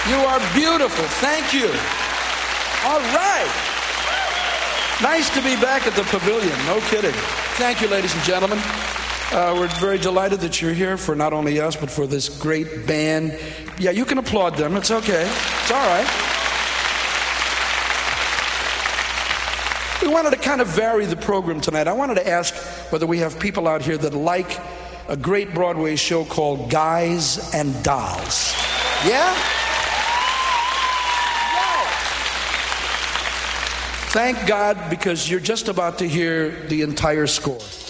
You are beautiful. Thank you. All right. Nice to be back at the Pavilion. No kidding. Thank you, ladies and gentlemen. We're very delighted that you're here for not only us, but for this great band. Yeah, you can applaud them. It's okay. It's all right. We wanted to kind of vary the program tonight. I wanted to ask whether we have people out here that like a great Broadway show called Guys and Dolls. Yeah? Thank God, because you're just about to hear the entire score.